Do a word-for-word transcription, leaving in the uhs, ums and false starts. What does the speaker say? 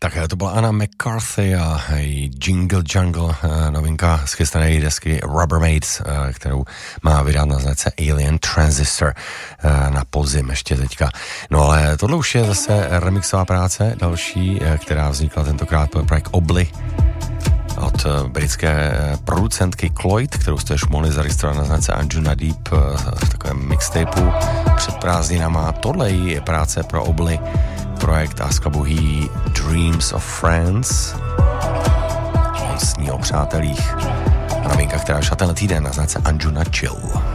Tak to byla Anna McCarthy a Jingle Jungle, novinka z chystané desky Rubbermaids, kterou má vydat na značce Alien Transistor na podzim ještě teďka. No ale tohle už je zase remixová práce, další, která vznikla tentokrát pro projekt Obli od britské producentky Cloyd, kterou jste už mohli zaregistrovat na značce Anjuna Deep v takovém mixtapeu před prázdninama. Tohle je práce pro Obli, projekt Askabuhi Dreams of Friends. On sní o přátelích. A novinka, která šla tenhle týden na značce Anjuna Chill.